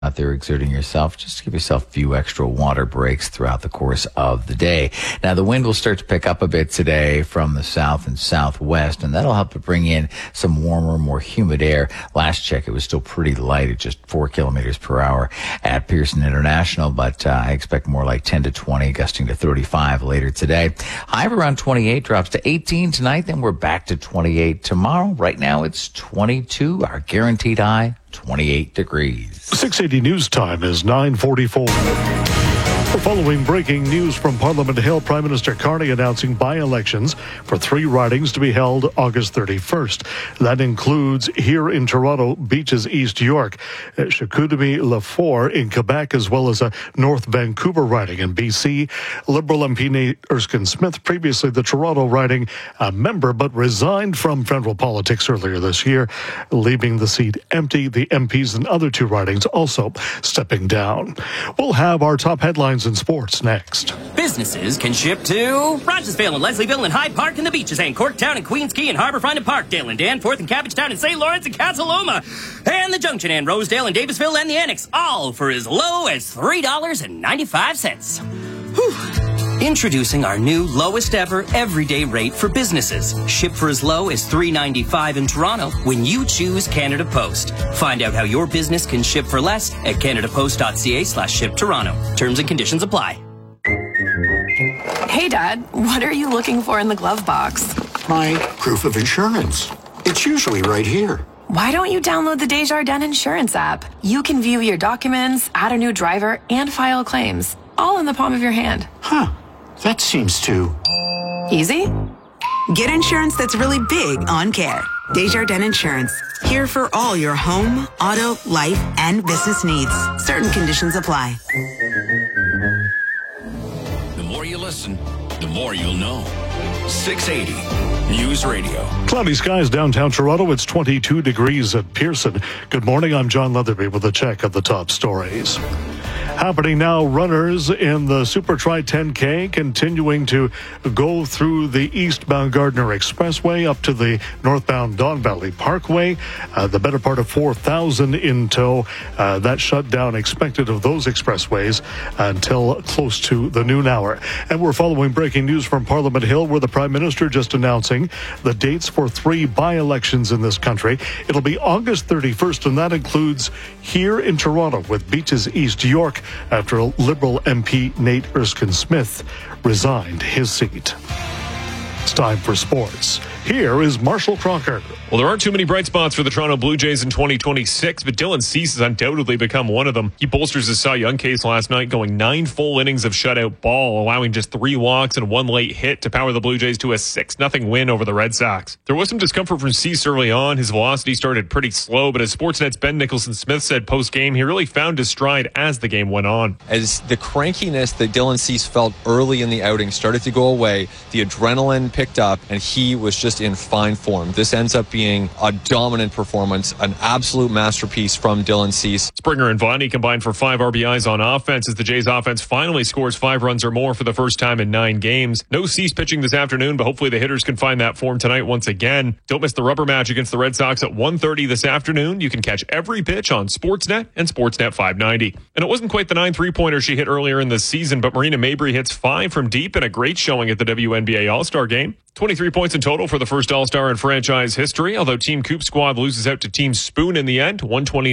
out there exerting yourself, just give yourself a few extra water breaks throughout the course of the day. Now, the wind will start to pick up a bit today from the south and southwest, and that'll help to bring in some warmer, more humid air. Last check, it was still pretty light at just 4 kilometers per hour at Pearson International, but I expect more like 10 to 20, gusting to 35 later today. High of around 28, drops to 18 tonight, then we're back to 28 tomorrow. Right now, it's 22, our guaranteed high, 28 degrees. 680 News Time is 9:44. We're following breaking news from Parliament Hill. Prime Minister Carney announcing by-elections for 3 ridings to be held August 31st. That includes here in Toronto, Beaches East York, Chicoutimi-Lefort in Quebec, as well as a North Vancouver riding in BC. Liberal MP Nate Erskine-Smith, previously the Toronto riding member, but resigned from federal politics earlier this year, leaving the seat empty. The MPs in other 2 ridings also stepping down. We'll have our top headlines in sports next. Businesses can ship to Rogersville and Leslieville and Hyde Park and the Beaches and Corktown and Queens Quay and Harbourfront and Parkdale and Danforth and Cabbagetown and St. Lawrence and Casaloma and the Junction and Rosedale and Davisville and the Annex, all for as low as $3.95. Whew. Introducing our new lowest ever everyday rate for businesses. Ship for as low as $3.95 in Toronto when you choose Canada Post. Find out how your business can ship for less at canadapost.ca/ship-Toronto. Terms and conditions apply. Hey, Dad, what are you looking for in the glove box? My proof of insurance. It's usually right here. Why don't you download the Desjardins Insurance app? You can view your documents, add a new driver, and file claims, all in the palm of your hand. Huh. That seems too easy. Get insurance that's really big on care. Desjardins Insurance. Here for all your home, auto, life, and business needs. Certain conditions apply. The more you listen, the more you'll know. 680 News Radio. Cloudy skies downtown Toronto. It's 22 degrees at Pearson. Good morning. I'm John Leatherby with a check of the top stories. Happening now, runners in the Super Tri 10K continuing to go through the eastbound Gardiner Expressway up to the northbound Don Valley Parkway. The better part of 4,000 in tow. That shutdown expected of those expressways until close to the noon hour. And we're following breaking news from Parliament Hill, where the Prime Minister just announcing the dates for 3 by-elections in this country. It'll be August 31st, and that includes here in Toronto with Beaches East York, after Liberal MP Nate Erskine-Smith resigned his seat. It's time for sports. Here is Marshall Crocker. Well, there aren't too many bright spots for the Toronto Blue Jays in 2026, but Dylan Cease has undoubtedly become one of them. He bolsters his Cy Young case last night, going 9 full innings of shutout ball, allowing just 3 walks and 1 late hit to power the Blue Jays to a 6-0 win over the Red Sox. There was some discomfort from Cease early on. His velocity started pretty slow, but as Sportsnet's Ben Nicholson-Smith said post-game, he really found his stride as the game went on. As the crankiness that Dylan Cease felt early in the outing started to go away, the adrenaline picked up, and he was just in fine form. This ends up being a dominant performance, an absolute masterpiece from Dylan Cease. Springer and Vaughn combined for 5 RBIs on offense as the Jays offense finally scores 5 runs or more for the first time in 9 games. No Cease pitching this afternoon, but hopefully the hitters can find that form tonight once again. Don't miss the rubber match against the Red Sox at 1:30 this afternoon. You can catch every pitch on Sportsnet and Sportsnet 590. And it wasn't quite the 9 3-pointer she hit earlier in the season, but Marina Mabry hits 5 from deep in a great showing at the WNBA All-Star game. 23 points in total for the first All-Star in franchise history, although Team Coop Squad loses out to Team Spoon in the end,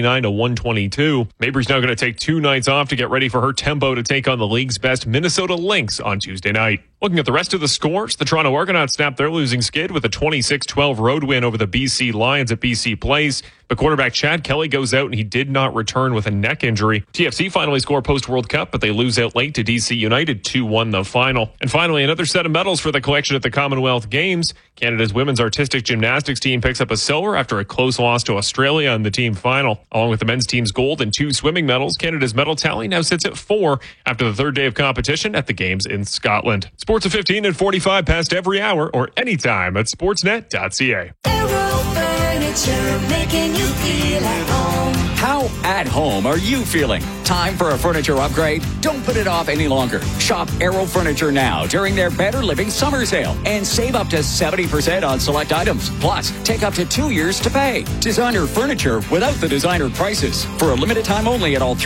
129-122. Mabry's now going to take 2 nights off to get ready for her tempo to take on the league's best Minnesota Lynx on Tuesday night. Looking at the rest of the scores, the Toronto Argonauts snapped their losing skid with a 26-12 road win over the BC Lions at BC Place. But quarterback Chad Kelly goes out and he did not return with a neck injury. TFC finally score post-World Cup, but they lose out late to DC United 2-1 the final. And finally, another set of medals for the collection at the Commonwealth Games. Canada's women's artistic gymnastics team picks up a silver after a close loss to Australia in the team final. Along with the men's team's gold and 2 swimming medals, Canada's medal tally now sits at 4 after the 3rd day of competition at the Games in Scotland. Sports at 15 and 45 past every hour or anytime at sportsnet.ca. Aero Furniture, making you feel at home. How at home are you feeling? Time for a furniture upgrade? Don't put it off any longer. Shop Aero Furniture now during their Better Living Summer Sale and save up to 70% on select items. Plus, take up to 2 years to pay. Designer furniture without the designer prices. For a limited time only at all